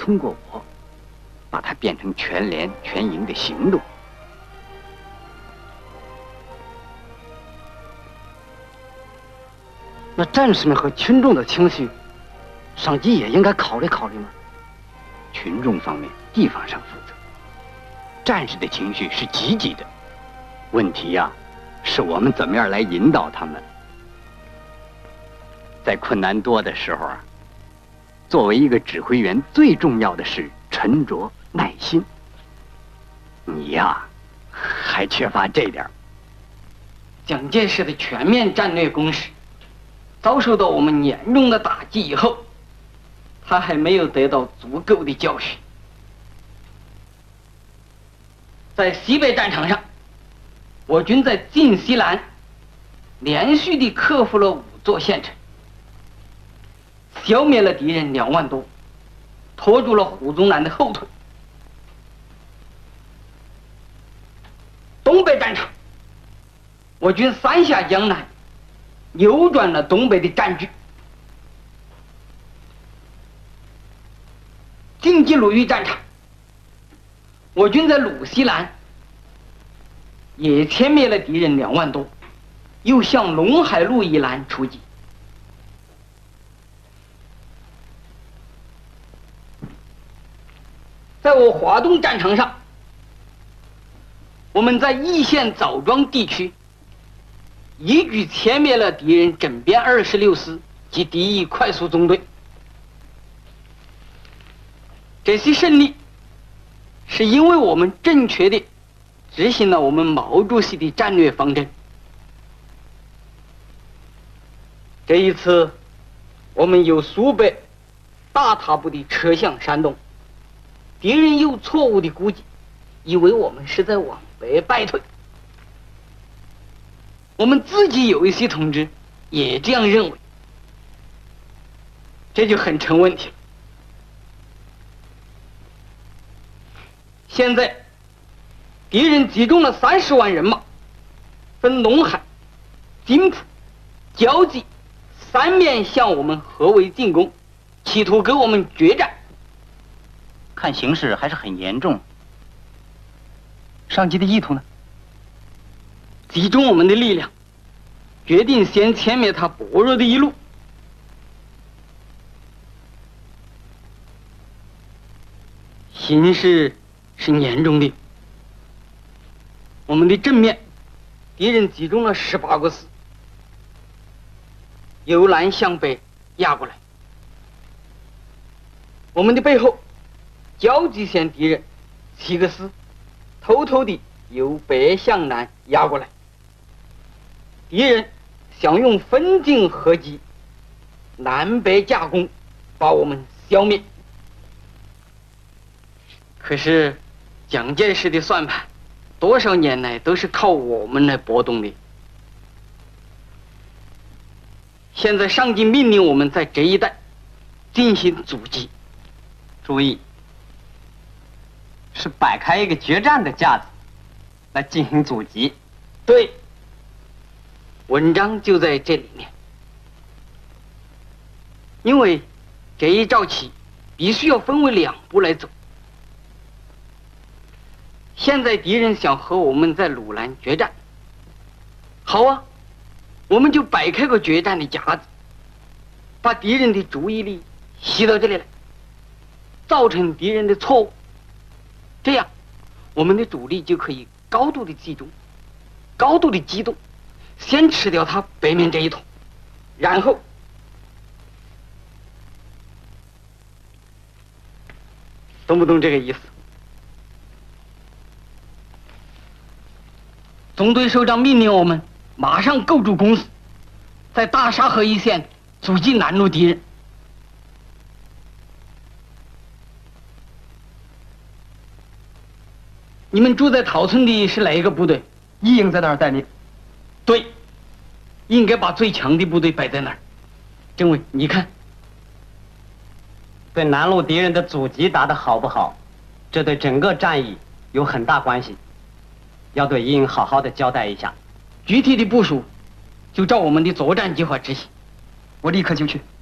通过我，把它变成全连全营的行动。 那战士们和群众的情绪，上级也应该考虑考虑吗？ 群众方面，地方上负责；战士的情绪是积极的。问题呀，是我们怎么样来引导他们。在困难多的时候啊，作为一个指挥员，最重要的是沉着耐心。你呀，还缺乏这点。 蒋介石的全面战略攻势遭受到我们严重的打击以后，他还没有得到足够的教训。在西北战场上，我军在晋西南连续地克服了5座县城，消灭了敌人2万多，拖住了胡宗南的后腿。东北战场，我军3下江南，扭转了东北的战局。晋冀鲁豫战场，我军在鲁西南也歼灭了敌人2万多，又向陇海路以南出击。在我华东战场上，我们在易县枣庄地区一举歼灭了敌人整编26师及敌意快速中队。这些胜利是因为我们正确地执行了我们毛主席的战略方针。这一次，我们由苏北大踏步地撤向山东，敌人有错误的估计，以为我们是在往北败退。我们自己有一些同志也这样认为，这就很成问题了。现在，敌人集中了30万人马，分陇海、津浦、胶济3面向我们合围进攻，企图跟我们决战。 看形势还是很严重。上级的意图呢？ 集中我们的力量，决定先歼灭他薄弱的一路。形势是严重的。我们的正面，敌人集中了18个师，由南向北压过来。我们的背后，胶济县敌人7个师，偷偷地由北向南压过来。敌人想用分进合击，南北夹攻，把我们消灭。可是，蒋介石的算盘，多少年来都是靠我们来拨动的。现在上级命令我们在这一带进行阻击。 注意，是摆开一个决战的架子来进行阻击。 对，文章就在这里面。因为这一招棋必须要分为2步来走。现在敌人想和我们在鲁南决战，好啊，我们就摆开个决战的架子，把敌人的注意力吸到这里来，造成敌人的错误，这样我们的主力就可以高度的集中，高度的机动，先吃掉他北面这一坨，然后懂不懂这个意思？总队首长命令我们马上构筑工事，在大沙河一线阻击南路敌人。你们住在桃村的是哪一个部队？ 一营在那儿待命。 对，应该把最强的部队摆在那儿。政委，你看， 对南路敌人的阻击打得好不好，这对整个战役有很大关系。要对一营好好的交代一下。 具体的部署就照我们的作战计划执行。 我立刻就去。